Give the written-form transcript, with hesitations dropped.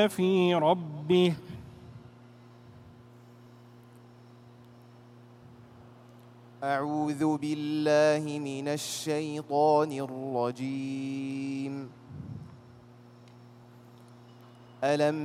في ربه. أعوذ بالله من الشيطان الرجيم. ألم